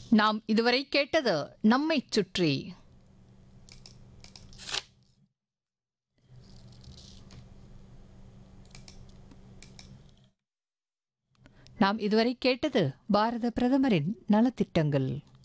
நாம் இதுவரை கேட்டது நம்மைச் சுற்றி. நாம் இதுவரை கேட்டது பாரத பிரதமரின் நலத்திட்டங்கள்.